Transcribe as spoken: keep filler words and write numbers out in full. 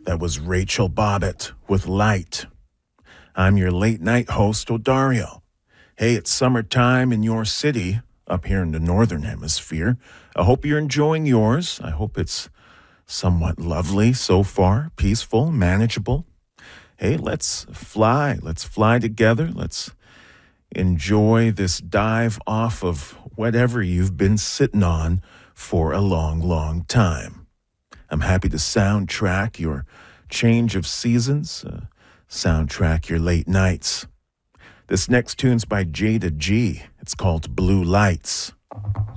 That was Rachel Bobbitt with Light. I'm your late night host, Odario. Hey, it's summertime in your city up here in the northern hemisphere. I hope you're enjoying yours. I hope it's somewhat lovely so far, peaceful, manageable. Hey, let's fly. Let's fly together. Let's enjoy this dive off of whatever you've been sitting on for a long, long time. I'm happy to soundtrack your change of seasons, uh, soundtrack your late nights. This next tune's by Jada G. It's called Blue Lights.